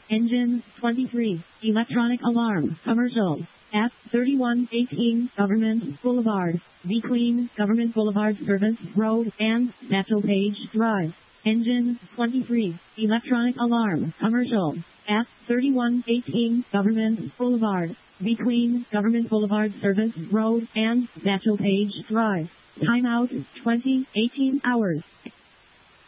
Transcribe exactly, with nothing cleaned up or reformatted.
Engine twenty-three. Electronic alarm. Commercial. F thirty-one eighteen Government Boulevard. Be Clean Government Boulevard Service Road and Satchel Page Drive. Engine twenty-three. Electronic alarm. Commercial. F thirty-one eighteen Government Boulevard. Be Clean Government Boulevard Service Road and Satchel Page Drive. Timeout twenty eighteen hours.